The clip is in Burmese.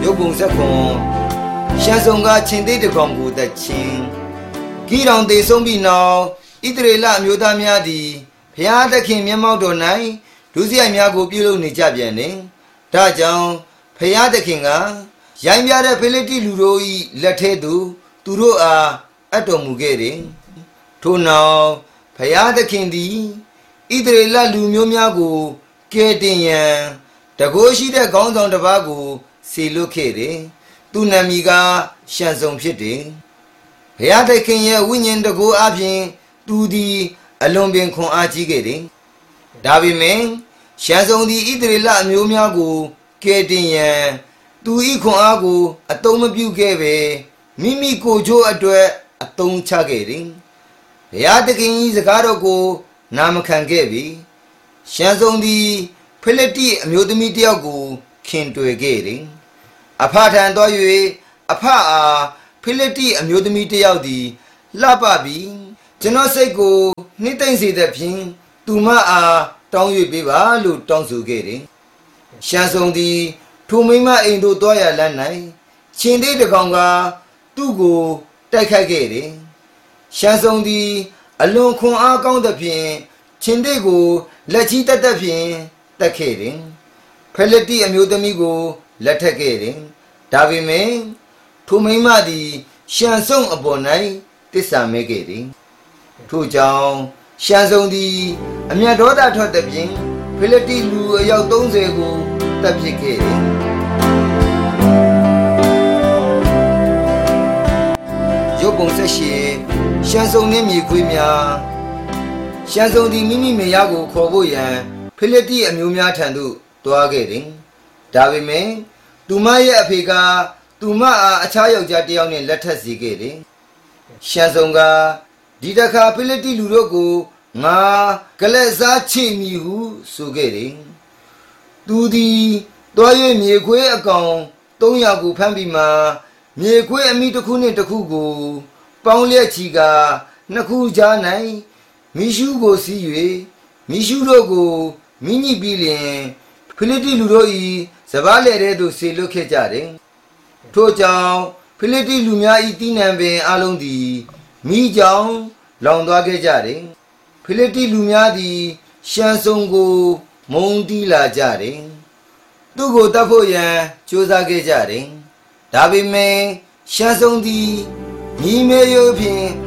ရုပ်ပုံဆက်ခွန်ရှမ်းစုံကချင်းသေးတကောင်ကိုသက်ချင်းဂီတောင်သေးဆုံးပြီးနောက်ဣသရေလအမျိုးသားများသည်ဘုရားသခင်မျက်မှောက်တော်၌ဒုစရိုက်များကိုပြုလုပ်နေကြပြန်တယ်။ဒါကြောင့်ဘုရားသခင်ကရိုင်းပြတဲ့ဖိလိတ္တိလူတို့၏လက်ထဲသို့သူတို့အားအပ်တော်မူခဲ့တယ်။ထို့နောက်ဘုရားသခင်သည်ဣသရေလလူမျိုးများကိုကယ်တင်ရန်တကိုးရှိတဲ့ခေါင်းဆောင်တစ်ပါးကိုစေလွှတ်ခဲ့တယ်။သူနာမည်ကရှံဆုံဖြစ်တယ်။ဘုရားသခင်ရဲ့ဝိညာဉ်တကိုးအပြင်သူသည်အလွန်ပင်ခွန်အားကြီးခဲ့တယ်။ဒါပေမဲ့ရှံဆုံသည်ဣသရေလအမျိုးများကိုကယ်တင်ရန်သူ၏ခွန်အားကိုအသုံးမပြုခဲ့ပဲမိမိကိုယ်ချိုးအတွက်အသုံးချခဲ့တယ်။ဘုရားသခင်၏စကားတော်ကိုနာမခံခဲ့ပြီ။ရှံဆုံသည်ဖိလိတ္တိအမျိုးသမီးတစ်ယောက်ကိုခင်တွေ့ခဲ့တယ်။အဖထံသွား၍အဖအားဖိလိတ္တိအမျိုးသမီးတစ်ယောက်သည်လှပပြီးကျွန်တော်စိတ်ကိုနှိမ့်သိမ့်စေသဖြင့်သူမအားတောင်း၍ပေးပါလို့တောင်းဆိုခဲ့တယ်။ရှံဆုံသည်ထိုမိန်းမအိမ်သို့သွားရလမ်း၌ချင်းသေးတကောင်ကသူ့ကိုတိုက်ခိုက်ခဲ့တယ်။ရှံဆုံသည်အလွန်ခွန်အားကောင်းသဖြင့်ချင်းသေးကိုလက်ချီတက်ဖြင့်တက်ခဲ့တယ်။ဖိလိတ္တိအမျိုးသမီးကိုလက်ထပ်ခဲ့တယ်။ဒါပေမဲ့ထိုမိန်းမသည်ရှံဆုံအပေါ်၌တစ္ဆာမဲ့ခဲ့တယ်။ထို့ကြောင့်ရှံဆုံသည်အမျက်ဒေါသထွက်သဖြင့်ဖိလိတ္တိလူအယောက်30ကိုတပ်ဖြစ်ခဲ့တယ်။ရုပ်ပုံဆက်ရှင်ရှံဆုံနှင့်မြေခွေးများရှံဆုံသည်မိမိမေယားကိုခေါ်ဖို့ရန်ဖိလိတ္တိအမျိုးများထံသို့သွားခဲ့တယ်။ဒါပေမဲ့သူမရဲ့အဖေကသူမအားအခြားယောက်ျားတစ်ယောက်နဲ့လက်ထပ်စေခဲ့တယ်။ရှံဆုံကဒီတခါဖိလိတ္တိလူတို့ကိုငါကလက်စားချေမည်ဟုဆိုခဲ့တယ်။သူသည်တွား၍မြေခွေးအကောင်300ကိုဖမ်းပြီးမှမြေခွေးအမိတစ်ခုနှင့်တစ်ခုကိုပေါင်းလျက်ချီကနှစ်ခုကြား၌မိရှုကိုစီး၍မိရှုတို့ကိုမိညိပြီးလျင်ဖိလိတ္တိလူတို့၏စပါးလယ်ထဲသို့ဆေလွတ်ခဲ့ကြတယ်။ထို့ကြောင့်ဖိလိတ္တိလူများ၏တိနံပင်အလုံးသည်မိကြောင်လောင်သွားခဲ့ကြတယ်။ဖိလိတ္တိလူများသည်ရှံဆုံကိုမုန်းတီးလာကြတယ်။သူကိုတတ်ဖို့ရန်ကြိုးစားခဲ့ကြတယ်။ဒါပေမဲ့ရှံဆုံသည်ညီမေယဖြင့်